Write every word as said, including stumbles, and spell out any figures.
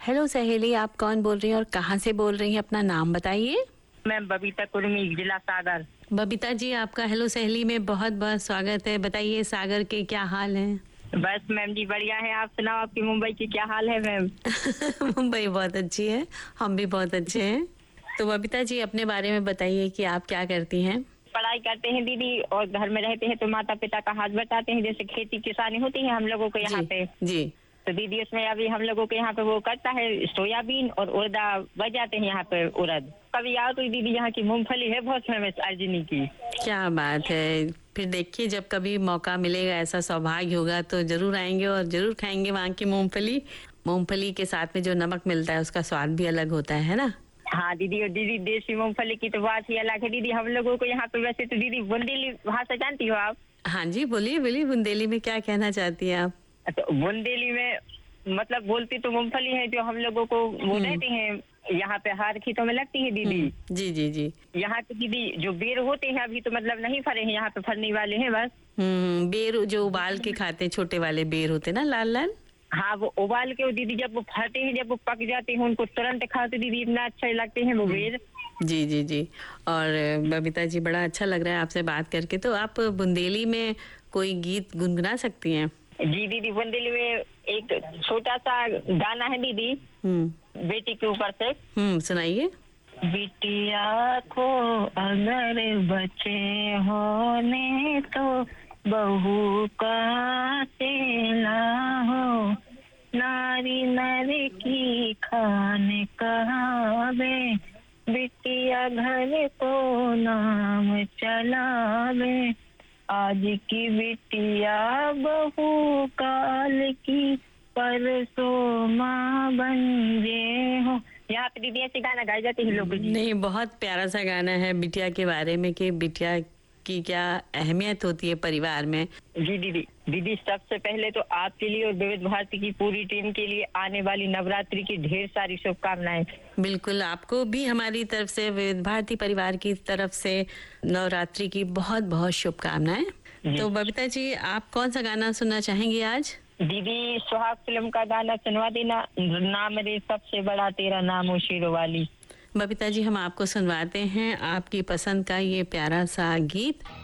Hello सहेली, आप कौन बोल रही हैं और कहाँ से बोल रही हैं? अपना नाम बताइए। मैं बबीता कुर्मी, जिला सागर। बबीता जी, आपका हेलो सहेली में बहुत बहुत स्वागत है। बताइए सागर के क्या हाल हैं? बस मैम जी बढ़िया है। आप सुनाओ, आपकी मुंबई की क्या हाल है मैम? मुंबई बहुत अच्छी है, हम भी बहुत अच्छे हैं। तो बबीता जी, अपने बारे में बताइए कि आप क्या करती हैं? पढ़ाई करते हैं दीदी, और घर में रहते हैं तो माता पिता का हाथ बटाते हैं। जैसे खेती किसानी होती है हम लोगों को यहाँ जी पे, जी। तो दीदी उसमें अभी हम लोगों के यहाँ पे वो करता है सोयाबीन और उड़दा बच जाते हैं यहाँ पे उड़द। कभी आओ तो दीदी यहाँ की मूंगफली है बहुत फेमस अर्जुनी की। क्या बात है। फिर देखिए, जब कभी मौका मिलेगा, ऐसा सौभाग्य होगा तो जरूर आएंगे और जरूर खाएंगे वहाँ की मूंगफली। मूंगफली के साथ में जो नमक मिलता है उसका स्वाद भी अलग होता है ना। हाँ दीदी, और दीदी देसी मूंगफली की तो बात ही अलग है दीदी। हम लोगों को यहाँ पे वैसे तो दीदी बुंदेली भाषा जानती हो आप? हाँ जी, बोलिए बोलिए, बुंदेली में क्या कहना चाहती हैं आप? तो बुंदेली में मतलब बोलती तो मूंगफली है, जो हम लोगों को वो रहते हैं यहाँ पे हार खेतों में लगती है दीदी। जी जी जी। यहाँ पे दीदी जो बेर होते हैं अभी तो मतलब नहीं फरे हैं, यहाँ पे फरने वाले हैं बस। हम्म, बेर जो उबाल के खाते हैं, छोटे वाले बेर होते हैं ना, लाल लाल। हाँ वो उबाल के वो दीदी जब वो फरते हैं, जब वो पक जाते हैं, उनको तुरंत खाते दीदी इतना अच्छे लगते हैं वो बेर। जी जी जी। और बबीता जी, बड़ा अच्छा लग रहा है आपसे बात करके। तो आप बुंदेली में कोई गीत गुनगुना सकती हैं? जी दीदी, बुंदेली में एक छोटा सा गाना है दीदी, हम्म बेटी के ऊपर से। हम्म सुनाइए। बिटिया को अगर बच्चे होने तो बहू का तेला हो, नारी नर की खाने कहावे, बिटिया घर को नाम चलावे, आज की बिटिया बहू काल की परसों माँ बन जे हो। यहाँ पे दीदी ऐसे गाना गाए जाते हैं लोग। नहीं, बहुत प्यारा सा गाना है बिटिया के बारे में कि बिटिया की क्या अहमियत होती है परिवार में। जी दीदी, दीदी सबसे पहले तो आपके लिए और विविध भारती की पूरी टीम के लिए आने वाली नवरात्रि की ढेर सारी शुभकामनाएं। बिल्कुल, आपको भी हमारी तरफ से, विविध भारती परिवार की तरफ से नवरात्रि की बहुत बहुत शुभकामनाएं। तो बबीता जी, आप कौन सा गाना सुनना चाहेंगी आज? दीदी सुहाग फिल्म का गाना सुनवा देना, नाम रे सबसे बड़ा तेरा नाम ओ शेरों वाली। बबीता जी, हम आपको सुनवाते हैं आपकी पसंद का ये प्यारा सा गीत।